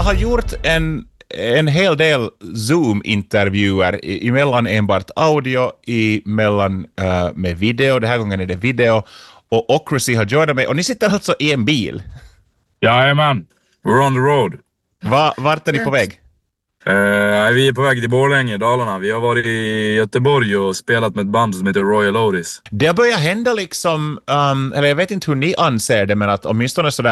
har gjort en hel del Zoom-intervjuer emellan enbart audio, emellan med video. Den här gången är det video. Och Ocracy har joinat mig. Och ni sitter alltså i en bil. Jajamän, we're on the road. Vart är ni på väg? Vi är på väg till Borlänge, Dalarna. Vi har varit i Göteborg och spelat med ett band som heter Royal Otis. Det har börjat hända liksom, eller jag vet inte hur ni anser det, men att åtminstone sådär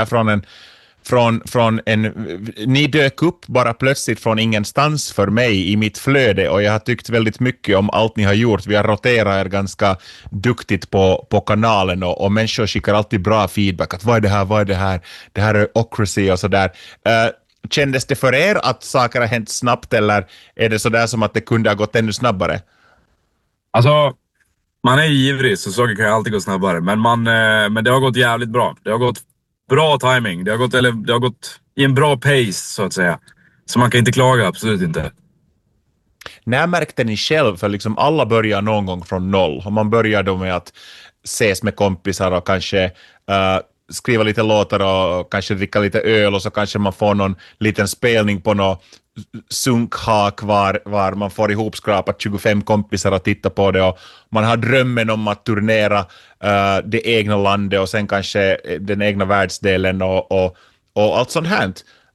ni dök upp bara plötsligt från ingenstans för mig i mitt flöde, och jag har tyckt väldigt mycket om allt ni har gjort. Vi har roterat er ganska duktigt på kanalen, och människor skickar alltid bra feedback att vad är det här är Ocracy och sådär. Kändes det för er att saker har hänt snabbt, eller är det sådär som att det kunde ha gått ännu snabbare? Alltså, man är ivrig så saker kan ju alltid gå snabbare, men det har gått jävligt bra. Det har gått bra timing. Det har gått i en bra pace så att säga. Så man kan inte klaga, absolut inte. När märkte ni själv, för liksom alla börjar någon gång från noll, och man börjar då med att ses med kompisar och kanske skriva lite låtar och kanske dricka lite öl, och så kanske man får någon liten spelning på någon sunkhak var man får ihopskrapat 25 kompisar att titta på det, och man har drömmen om att turnera det egna landet och sen kanske den egna världsdelen och allt sånt här.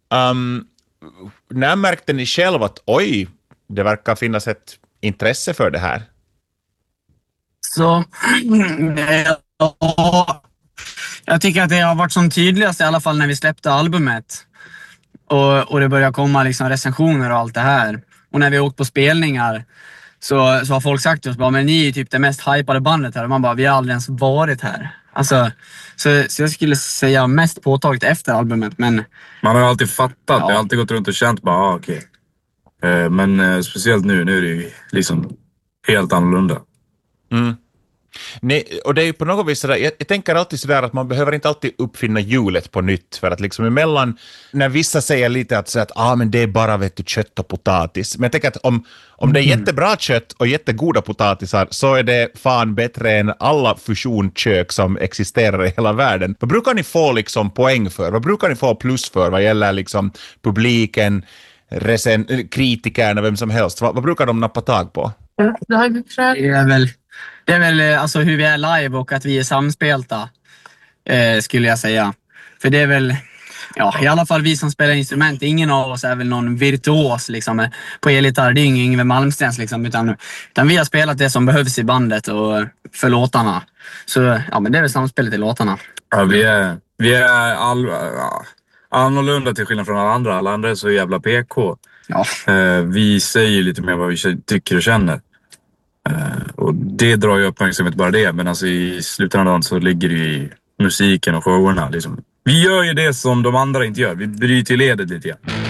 När märkte ni själv att oj, det verkar finnas ett intresse för det här? Så jag tycker att det har varit som tydligast i alla fall när vi släppte albumet. Och det börjar komma liksom recensioner och allt det här. Och när vi åkt på spelningar så har folk sagt till oss bara, men ni är typ det mest hypade bandet här. Och man bara, vi har aldrig ens varit här. Alltså, så jag skulle säga mest påtagligt efter albumet. Men man har alltid fattat, jag har alltid gått runt och känt bara, okej. Men speciellt nu är det ju liksom helt annorlunda. Mm. Nej, och det är ju på något vis sådär, jag tänker alltid sådär att man behöver inte alltid uppfinna hjulet på nytt, för att liksom emellan, när vissa säger lite att men det är bara kött och potatis, men jag tänker att om det är jättebra kött och jättegoda potatisar, så är det fan bättre än alla fusionkök som existerar i hela världen. Vad brukar ni få liksom poäng för? Vad brukar ni få plus för vad gäller liksom publiken, kritikerna, vem som helst? Vad brukar de nappa tag på? Det är väl alltså hur vi är live och att vi är samspelta, skulle jag säga. För det är väl, i alla fall vi som spelar instrument, ingen av oss är väl någon virtuos liksom, på elgitarr. Det är ingen Yngve Malmstens liksom, utan vi har spelat det som behövs i bandet och för låtarna. Så men det är väl samspelet i låtarna. Ja, vi är annorlunda till skillnad från alla andra. Alla andra är så jävla PK. Ja. Vi säger lite mer vad vi tycker och känner. Och det drar ju uppmärksamhet bara det, men alltså i slutändan av dagen så ligger det i musiken och showerna liksom. Vi gör ju det som de andra inte gör. Vi bryter ledet lite grann.